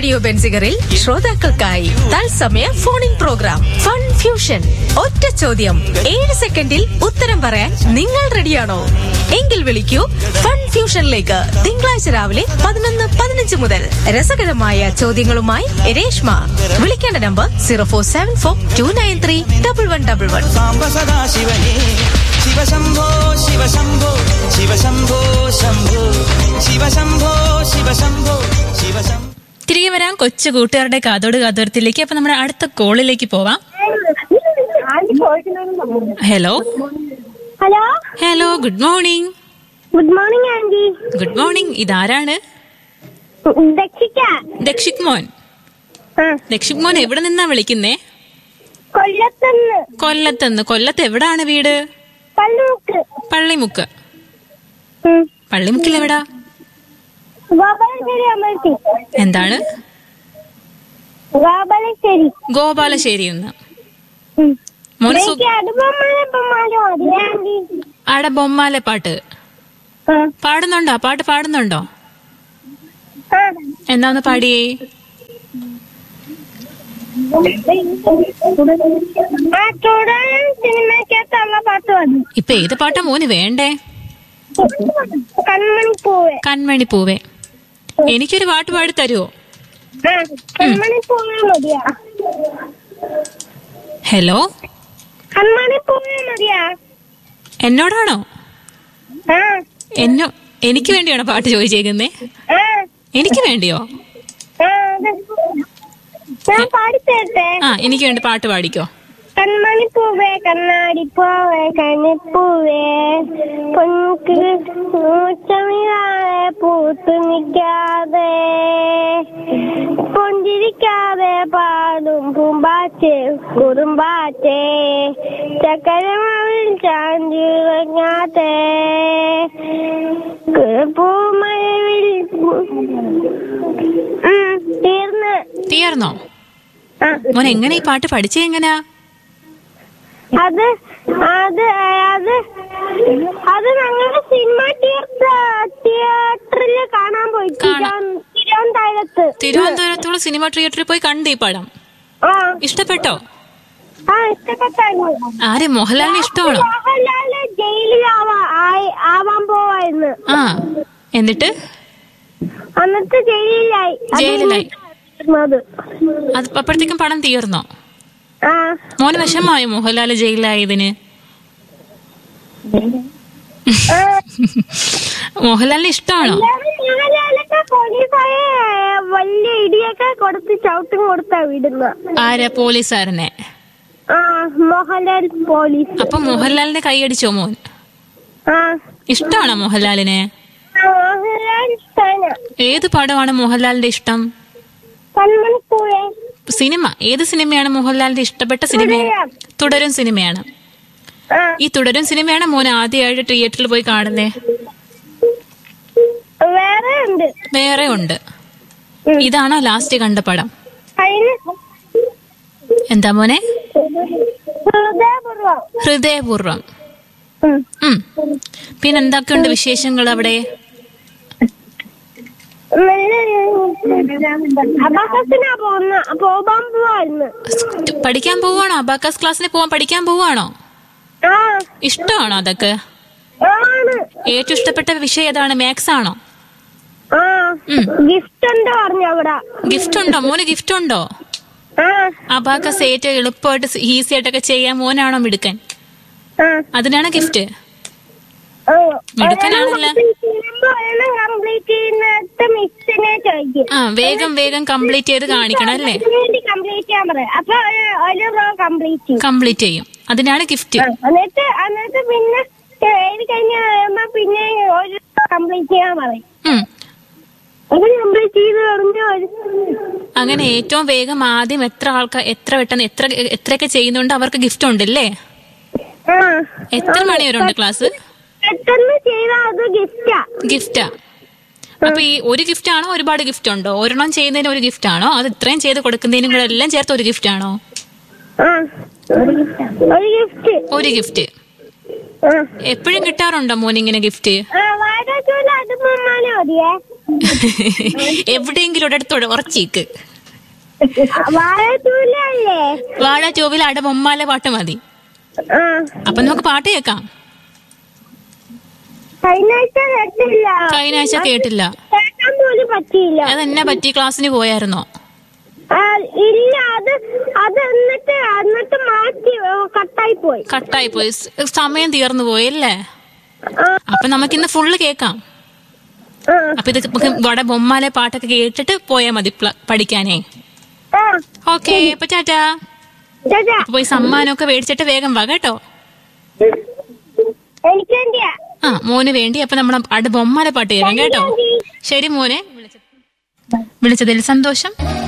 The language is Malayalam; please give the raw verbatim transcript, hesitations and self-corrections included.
റേഡിയോ ബെൻസിഗറിൽ ശ്രോതാക്കൾക്കായി തത്സമയ ഫോണിൻ പ്രോഗ്രാം ഫൺ ഫ്യൂഷൻ. ഒറ്റ ചോദ്യം, ഏഴ് സെക്കൻഡിൽ ഉത്തരം പറയാൻ നിങ്ങൾ റെഡിയാണോ? എങ്കിൽ വിളിക്കൂ ഫൺ ഫ്യൂഷനിലേക്ക്. തിങ്കളാഴ്ച രാവിലെ പതിനൊന്ന് പതിനഞ്ച് മുതൽ രസകരമായ ചോദ്യങ്ങളുമായി രേഷ്മ. വിളിക്കേണ്ട number zero four seven four to nine three double one double one. Shiva Shambho Shiva Shambho Shiva Shambho ശംഭോ ശിവശംഭോ ശിവശംഭോ ശിവശംഭോ. തിരികെ വരാം കൊച്ചു കൂട്ടുകാരുടെ കാതോട് കാതോരത്തിലേക്ക്. അപ്പൊ നമ്മുടെ അടുത്ത കോളിലേക്ക് പോവാം. Hello hello hello good morning. Good morning anti. Good morning. ഇതാരാണ്? ദക്ഷിക്ക. ദക്ഷിക് മോൻ. ദക്ഷിക് മോൻ എവിടെ നിന്നാ വിളിക്കുന്നേ? കൊല്ലത്തുനിന്ന്. കൊല്ലത്തുനിന്ന്. കൊല്ലത്ത് എവിടാണ് വീട്? പള്ളിമുക്ക്. പള്ളിമുക്ക്. പള്ളിമുക്കിൽ എവിടാ? ഗോപാലശ്ശേരി അമർത്തി. എന്താണ്? ഗോപാലശ്ശേരി. ഗോപാലശ്ശേരി എന്ന്. മോന് ആടെ ബൊമ്മാലെ പാട്ട് പാടുന്നുണ്ടോ? പാട്ട് പാടുന്നുണ്ടോ? എന്താന്ന് പാടിയേ? ഇപ്പൊ ഏത് പാട്ടാ മോന് വേണ്ടേ? കൺമണിപ്പൂവേ. കൺമണിപ്പൂവേ. എനിക്കൊരു പാട്ട് പാടി തരുമോ? ഹലോ, എന്നോടാണോ? എന്നോ എനിക്ക് വേണ്ടിയാണോ പാട്ട് ചോദിച്ചേക്കുന്നേ? എനിക്ക് വേണ്ടിയോ? ആ, എനിക്ക് വേണ്ടി പാട്ട് പാടിക്കോ. കൺമണിപ്പൂവേ കണ്ണാടിപ്പൂവേ കണ്ണിപ്പൂവേ പൊൻകിളിയാതെ പൂത്തു നിൽക്കാതെ പൊഞ്ചിരിക്കാതെ പാടും പൂമ്പാറ്റേ കുറുമ്പാറ്റേ ചക്കരമാവിൽ ചാഞ്ചിറങ്ങാതെ പൂമഴവിൽ. തീർന്ന് തീർന്നോ? മോൻ എങ്ങനെ ഈ പാട്ട് പഠിച്ചേ? എങ്ങനാ? അത് അത് അത് അത് ഞങ്ങളുടെ സിനിമ തിയേറ്ററിൽ കാണാൻ പോയി. തിരുവനന്തപുരത്ത് തിരുവനന്തപുരത്തുള്ള സിനിമ തിയേറ്ററിൽ പോയി കണ്ടു ഈ പടം. ഇഷ്ടപ്പെട്ടോ? ആ, ഇഷ്ടപ്പെട്ടായിരുന്നു. ആരെ? മോഹൻലാലിനെ ഇഷ്ടമാണോ? മോഹൻലാല് ജയിലിൽ ആവാൻ പോവായിരുന്നു. ആ, എന്നിട്ട് അന്നത്തെ ജയിലിലായി. ജയിലിലായി. അത് അപ്പോഴത്തേക്കും പടം തീർന്നോ? മോന് വിഷമായോ മോഹൻലാല് ജയിലിലായതിന്? മോഹൻലാലിന് ഇഷ്ടമാണോ? വലിയ ഇടിയൊക്കെ കൊടുത്ത് ചവിട്ടും കൊടുത്താ വിടുന്ന. ആരാ? പോലീസുകാരനെ? മോഹൻലാൽ പോലീസ്. അപ്പൊ മോഹൻലാലിനെ കൈയടിച്ചോ മോൻ? ഇഷ്ടമാണോ മോഹൻലാലിനെ? ഏത് പടമാണ് മോഹൻലാലിന്റെ ഇഷ്ടം? സിനിമ ഏത് സിനിമയാണ് മോഹൻലാലിന്റെ ഇഷ്ടപ്പെട്ട സിനിമ? തുടരും സിനിമയാണ്. ഈ തുടരും സിനിമയാണ് മോൻ ആദ്യമായിട്ട് തിയേറ്ററിൽ പോയി കാണുന്നേ? വേറെ ഉണ്ട്. ഇതാണോ ലാസ്റ്റ് കണ്ട പടം? എന്താ മോനെ? ഹൃദയപൂർവ്വം. പിന്നെന്തൊക്കെയുണ്ട് വിശേഷങ്ങൾ അവിടെ? പഠിക്കാൻ പോവാണോ? അബാക്കസ് ക്ലാസ്സിന് പോവാൻ പഠിക്കാൻ പോവാണോ? ഇഷ്ടമാണോ അതൊക്കെ? ഏറ്റവും ഇഷ്ടപ്പെട്ട വിഷയം ഏതാണ്? മാത്സ് ആണോ? ഗിഫ്റ്റ് ഉണ്ടോ മോന്? ഗിഫ്റ്റ് ഉണ്ടോ? അബാക്കസ് ഏറ്റവും എളുപ്പമായിട്ട് ഈസി ആയിട്ടൊക്കെ ചെയ്യാൻ മോനാണോ മിടുക്കൻ? അതിനാണ് ഗിഫ്റ്റ്? മിടുക്കനാണല്ലോ. ആ, വേഗം വേഗം കംപ്ലീറ്റ് ചെയ്ത് കാണിക്കണം അല്ലേ? കംപ്ലീറ്റ് ചെയ്യും. അതിനാണ് ഗിഫ്റ്റ്. അങ്ങനെ ഏറ്റവും വേഗം ആദ്യം എത്ര ആൾക്കാർ എത്ര പെട്ടെന്ന് എത്ര എത്രയൊക്കെ ചെയ്യുന്നുണ്ട് അവർക്ക് ഗിഫ്റ്റ് ഉണ്ടല്ലേ? എത്ര മണി വരെ ഉണ്ട് ക്ലാസ്? ഗിഫ്റ്റാ. അപ്പൊ ഈ ഒരു ഗിഫ്റ്റ് ആണോ ഒരുപാട് ഗിഫ്റ്റ് ഉണ്ടോ? ഒരെണ്ണം ചെയ്യുന്നതിന് ഒരു ഗിഫ്റ്റ് ആണോ? അത് ഇത്രയും ചെയ്ത് കൊടുക്കുന്നതിനും കൂടെ എല്ലാം ചേർത്ത് ഒരു ഗിഫ്റ്റ് ആണോ? ഒരു ഗിഫ്റ്റ്. എപ്പോഴും കിട്ടാറുണ്ടോ മോനിങ്ങനെ ഗിഫ്റ്റ്? എവിടെയെങ്കിലും ഒരിടത്തോടെ ഉറച്ചേക്ക്. വാഴത്തൂലല്ലേ? വാഴ ചൊവ്വിൽ അട ബൊമ്മാലെ പാട്ട് മതി. അപ്പൊ നമുക്ക് പാട്ട് കേക്കാം. കഴിഞ്ഞ ആഴ്ച കേട്ടില്ല. കഴിഞ്ഞ ആഴ്ച കേട്ടില്ല. കേൾക്കാൻ പോലും പറ്റിയില്ല. അതെന്നാ പറ്റി? ക്ലാസ്സിന് പോയായിരുന്നോ? ഇല്ല, അത് അത് എന്നിട്ട് എന്നിട്ട് മാറ്റി കട്ടായി പോയി. കട്ടായി പോയി, സമയം തീർന്നു പോയല്ലേ? അപ്പൊ നമുക്കിന്ന് ഫുള്ള് കേക്കാം. അപ്പൊ ഇത് വട ബൊമ്മാലെ പാട്ടൊക്കെ കേട്ടിട്ട് പോയാ മതി പഠിക്കാനേ. ഓക്കെ, അപ്പൊ ടാറ്റാ. പോയി സമ്മാനമൊക്കെ മേടിച്ചിട്ട് വേഗം വാ കേട്ടോ. ആ, മോന് വേണ്ടി. അപ്പൊ നമ്മളെ അട ബൊമ്മാലെ പാട്ട് കേൾക്കാം കേട്ടോ. ശരി മോനെ, വിളിച്ചതിൽ സന്തോഷം.